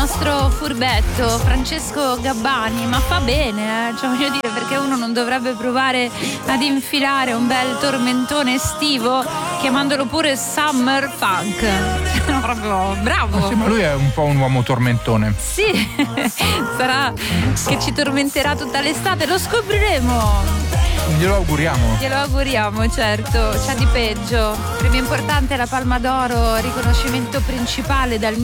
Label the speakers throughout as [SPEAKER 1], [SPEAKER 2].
[SPEAKER 1] nostro furbetto Francesco Gabbani, ma fa bene, cioè voglio dire, perché uno non dovrebbe provare ad infilare un bel tormentone estivo chiamandolo pure Summer Funk. Proprio bravo.
[SPEAKER 2] Ma sì, ma lui è un po' un uomo tormentone.
[SPEAKER 1] Sì, sarà che ci tormenterà tutta l'estate, lo scopriremo.
[SPEAKER 2] Glielo auguriamo.
[SPEAKER 1] Glielo auguriamo, certo, c'è di peggio. Premio importante la Palma d'Oro, riconoscimento principale dal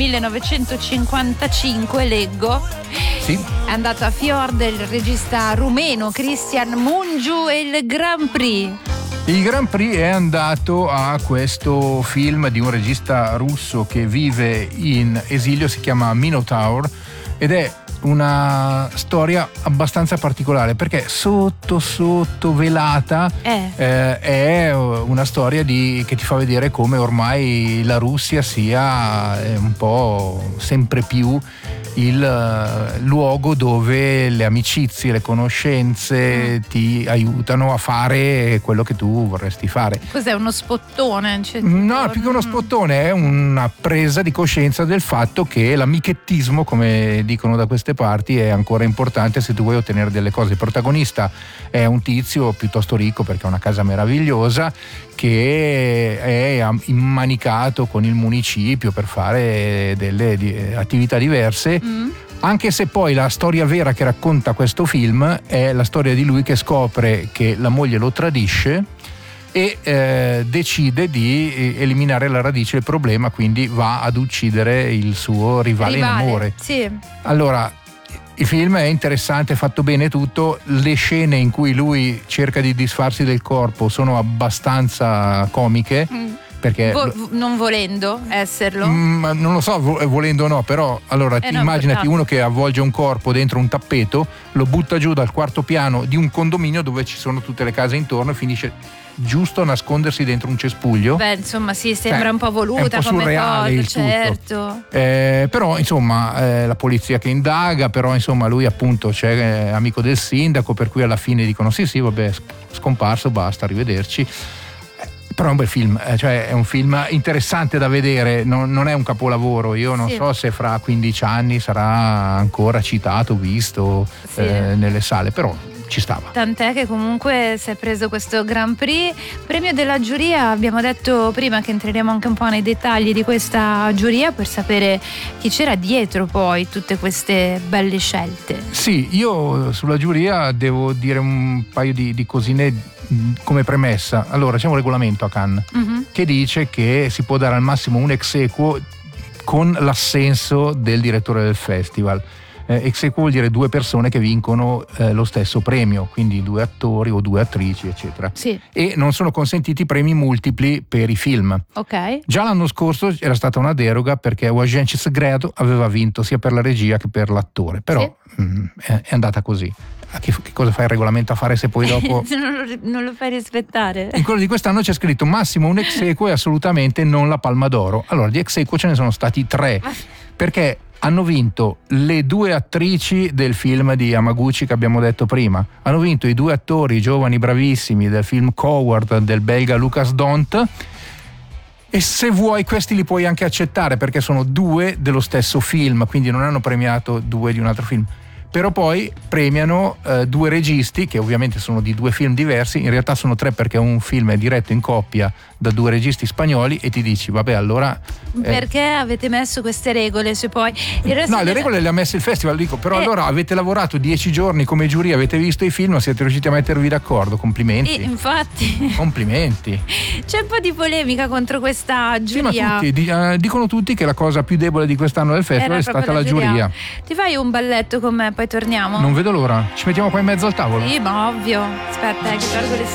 [SPEAKER 1] 1955, leggo.
[SPEAKER 2] Sì.
[SPEAKER 1] È andato a Fiord il regista rumeno Cristian Mungiu e il Grand Prix.
[SPEAKER 2] Il Grand Prix è andato a questo film di un regista russo che vive in esilio, si chiama Minotaur, ed è una storia abbastanza particolare perché sotto velata è una storia che ti fa vedere come ormai la Russia sia un po' sempre più il luogo dove le amicizie, le conoscenze ti aiutano a fare quello che tu vorresti fare.
[SPEAKER 1] Cos'è, uno spottone?
[SPEAKER 2] No, più che uno spottone è una presa di coscienza del fatto che l'amichettismo, come dicono da queste parti, è ancora importante se tu vuoi ottenere delle cose. Il protagonista è un tizio piuttosto ricco perché ha una casa meravigliosa, che è immanicato con il municipio per fare delle attività diverse. Anche se poi la storia vera che racconta questo film è la storia di lui che scopre che la moglie lo tradisce e decide di eliminare la radice del problema, quindi va ad uccidere il suo rivale in amore.
[SPEAKER 1] Sì.
[SPEAKER 2] Allora, il film è interessante, è fatto bene tutto, le scene in cui lui cerca di disfarsi del corpo sono abbastanza comiche. Perché
[SPEAKER 1] non volendo esserlo?
[SPEAKER 2] Non lo so, volendo o no, però allora immaginati uno che avvolge un corpo dentro un tappeto, lo butta giù dal quarto piano di un condominio dove ci sono tutte le case intorno e finisce giusto a nascondersi dentro un cespuglio.
[SPEAKER 1] Beh, insomma, sì, sembra un po' voluta, è un po' come cosa, certo.
[SPEAKER 2] Però insomma la polizia che indaga, però insomma lui appunto c'è amico del sindaco, per cui alla fine dicono sì, vabbè, scomparso, basta, arrivederci. Però è un bel film, cioè è un film interessante da vedere, non è un capolavoro, io non so se fra 15 anni sarà ancora citato, visto nelle sale, però ci stava.
[SPEAKER 1] Tant'è che comunque si è preso questo Grand Prix, premio della giuria. Abbiamo detto prima che entreremo anche un po' nei dettagli di questa giuria per sapere chi c'era dietro poi tutte queste belle scelte.
[SPEAKER 2] Sì, io sulla giuria devo dire un paio di cosine come premessa. Allora c'è un regolamento a Cannes che dice che si può dare al massimo un ex aequo con l'assenso del direttore del festival. Ex aequo vuol dire due persone che vincono lo stesso premio, quindi due attori o due attrici, eccetera.
[SPEAKER 1] Sì.
[SPEAKER 2] E non sono consentiti premi multipli per i film.
[SPEAKER 1] Ok.
[SPEAKER 2] Già l'anno scorso era stata una deroga perché Agente Segreto aveva vinto sia per la regia che per l'attore, però è andata così. Che cosa fa il regolamento a fare se poi dopo
[SPEAKER 1] non lo fai rispettare?
[SPEAKER 2] In quello di quest'anno c'è scritto massimo un ex aequo e assolutamente non la Palma d'Oro. Allora di ex aequo ce ne sono stati 3 perché hanno vinto le 2 attrici del film di Yamaguchi che abbiamo detto prima, hanno vinto i 2 attori giovani bravissimi del film Coward del belga Lucas Dont, e se vuoi questi li puoi anche accettare perché sono 2 dello stesso film, quindi non hanno premiato 2 di un altro film. Però poi premiano 2 registi che ovviamente sono di 2 film diversi, in realtà sono 3 perché un film è diretto in coppia da 2 registi spagnoli e ti dici vabbè allora
[SPEAKER 1] perché avete messo queste regole se poi il resto
[SPEAKER 2] le regole le ha messe il festival, dico, però allora avete lavorato 10 giorni come giuria, avete visto i film, non siete riusciti a mettervi d'accordo, complimenti.
[SPEAKER 1] Infatti
[SPEAKER 2] complimenti.
[SPEAKER 1] C'è un po' di polemica contro questa giuria.
[SPEAKER 2] Sì, ma tutti dicono tutti che la cosa più debole di quest'anno del festival è stata la giuria.
[SPEAKER 1] Ti fai un balletto con me, poi torniamo?
[SPEAKER 2] Non vedo l'ora, ci mettiamo qua in mezzo al tavolo.
[SPEAKER 1] Sì, ma ovvio. Aspetta, che tolgo le